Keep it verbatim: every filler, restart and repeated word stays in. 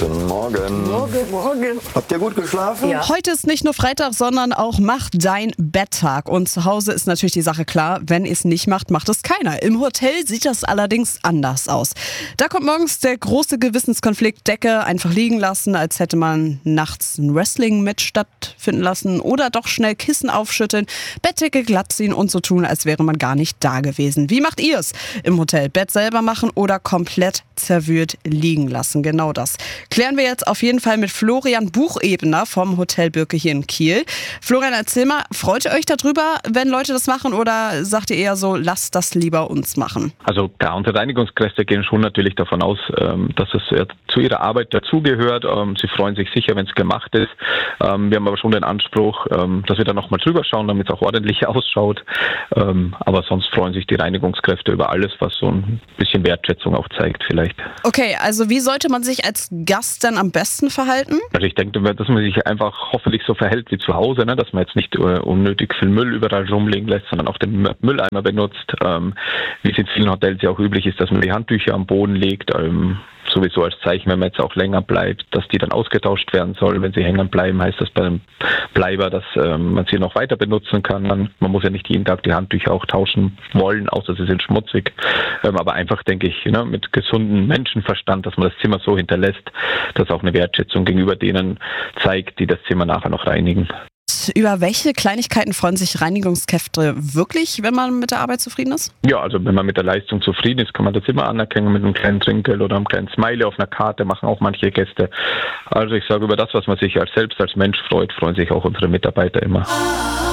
Guten Morgen. Morgen, morgen. Habt ihr gut geschlafen? Ja. Heute ist nicht nur Freitag, sondern auch Macht dein Betttag. Und zu Hause ist natürlich die Sache klar, wenn ihr es nicht macht, macht es keiner. Im Hotel sieht das allerdings anders aus. Da kommt morgens der große Gewissenskonflikt, Decke einfach liegen lassen, als hätte man nachts ein Wrestling-Match stattfinden lassen oder doch schnell Kissen aufschütteln, Bettdecke glatt ziehen und so tun, als wäre man gar nicht da gewesen. Wie macht ihr es? Im Hotel Bett selber machen oder komplett zerwühlt liegen lassen? Genau das klären wir jetzt auf jeden Fall mit Florian Buchebener vom Hotel Birke hier in Kiel. Florian, erzähl mal, freut ihr euch darüber, wenn Leute das machen, oder sagt ihr eher so, lasst das lieber uns machen? Also klar, unsere Reinigungskräfte gehen schon natürlich davon aus, dass es zu ihrer Arbeit dazugehört. Sie freuen sich sicher, wenn es gemacht ist. Wir haben aber schon den Anspruch, dass wir da nochmal drüber schauen, damit es auch ordentlich ausschaut. Aber sonst freuen sich die Reinigungskräfte über alles, was so ein bisschen Wertschätzung auch zeigt vielleicht. Okay, also wie sollte man sich als Gast dann am besten verhalten? Also ich denke, dass man sich einfach hoffentlich so verhält wie zu Hause, ne? Dass man jetzt nicht uh, unnötig viel Müll überall rumliegen lässt, sondern auch den Mülleimer benutzt. Ähm, wie es in vielen Hotels ja auch üblich ist, dass man die Handtücher am Boden legt. Ähm, sowieso als Zeichen, wenn man jetzt auch länger bleibt, dass die dann ausgetauscht werden soll. Wenn sie hängen bleiben, heißt das beim Bleiber, dass ähm, man sie noch weiter benutzen kann. Man, man muss ja nicht jeden Tag die Handtücher auch tauschen wollen, außer sie sind schmutzig. Ähm, aber einfach, denke ich, ne, mit gesundem Menschenverstand, dass man das Zimmer so hinterlässt, dass auch eine Wertschätzung gegenüber denen zeigt, die das Zimmer nachher noch reinigen. Über welche Kleinigkeiten freuen sich Reinigungskräfte wirklich, wenn man mit der Arbeit zufrieden ist? Ja, also wenn man mit der Leistung zufrieden ist, kann man das immer anerkennen mit einem kleinen Trinkgeld oder einem kleinen Smiley auf einer Karte, machen auch manche Gäste. Also ich sage, über das, was man sich als selbst als Mensch freut, freuen sich auch unsere Mitarbeiter immer.